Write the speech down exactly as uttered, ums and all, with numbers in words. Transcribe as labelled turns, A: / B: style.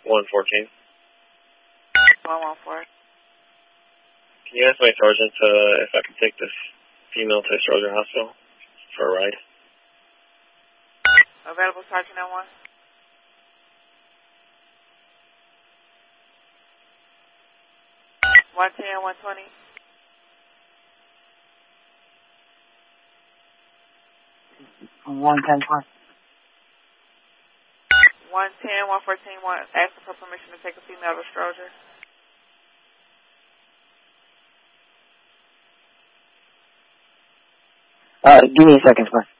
A: one fourteen.
B: one one four.
A: Can you ask my sergeant uh, if I can take this female to Stroger Hospital for a ride?
B: Available, Sergeant L one. one ten, one twenty.
C: one ten,
B: one ten, one fourteen, one. Asking for permission to take a female to Stroger.
C: Uh, give me a second, please.